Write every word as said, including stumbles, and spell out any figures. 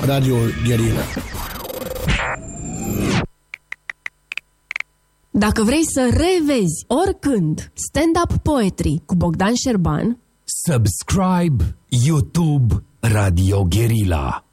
Radio Guerilla. Dacă vrei să revezi oricând stand-up poetry cu Bogdan Șerban, subscribe YouTube Radio Guerilla.